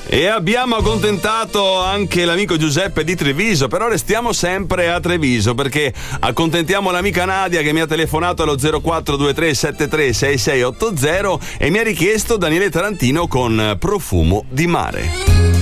E abbiamo accontentato anche l'amico Giuseppe di Treviso, però restiamo sempre a Treviso perché accontentiamo l'amica Nadia che mi ha telefonato allo 0423 73 6680 e mi ha richiesto Daniele Tarantino con Profumo di mare.